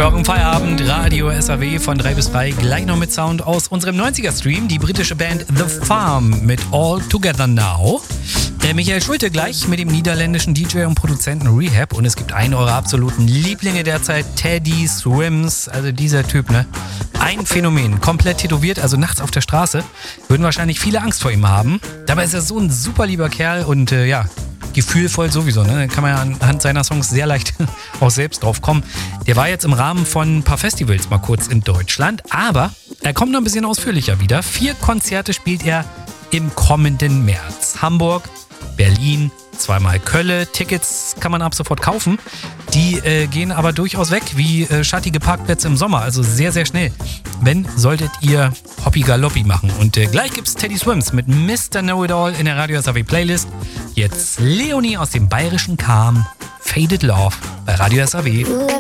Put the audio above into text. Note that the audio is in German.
Für euren Feierabend Radio SAW von 3 bis 3, gleich noch mit Sound aus unserem 90er-Stream, die britische Band The Farm mit All Together Now. Michael Schulte gleich mit dem niederländischen DJ und Produzenten Rehab, und es gibt einen eurer absoluten Lieblinge derzeit, Teddy Swims, also dieser Typ, ne? Ein Phänomen, komplett tätowiert, also nachts auf der Straße, würden wahrscheinlich viele Angst vor ihm haben. Dabei ist er so ein super lieber Kerl und gefühlvoll sowieso, ne? Da kann man ja anhand seiner Songs sehr leicht auch selbst drauf kommen. Der war jetzt im Rahmen von ein paar Festivals mal kurz in Deutschland, aber er kommt noch ein bisschen ausführlicher wieder. 4 Konzerte spielt er im kommenden März. Hamburg, Berlin, zweimal Köln. Tickets kann man ab sofort kaufen. Die gehen aber durchaus weg wie schattige Parkplätze im Sommer, also sehr, sehr schnell. Wenn, solltet ihr Hoppi Galoppi machen. Und gleich gibt's Teddy Swims mit Mr. Know-It-All in der Radio SAW Playlist. Jetzt Leonie aus dem bayerischen Cham, Faded Love bei Radio SAW.